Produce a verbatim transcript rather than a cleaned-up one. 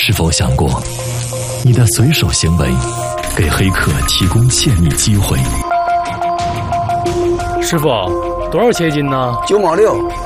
是否想过，你的随手行为给黑客提供泄密机会？ 师傅，多少钱一斤呢？ 九毛六。